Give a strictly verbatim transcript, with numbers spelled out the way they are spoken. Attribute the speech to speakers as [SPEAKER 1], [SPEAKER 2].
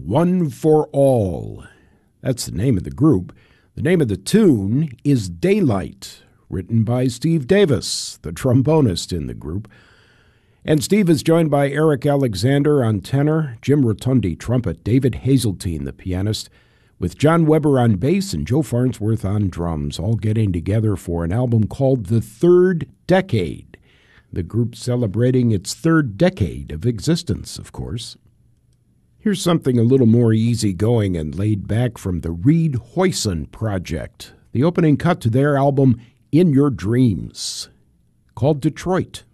[SPEAKER 1] One for All. That's the name of the group. The name of the tune is Daylight, written by Steve Davis, the trombonist in the group. And Steve is joined by Eric Alexander on tenor, Jim Rotundi trumpet, David Hazeltine, the pianist, with John Weber on bass and Joe Farnsworth on drums, all getting together for an album called The Third Decade. The group celebrating its third decade of existence, of course. Here's something a little more easygoing and laid back from the Reed Hoyson Project, the opening cut to their album In Your Dreams, called Detroit.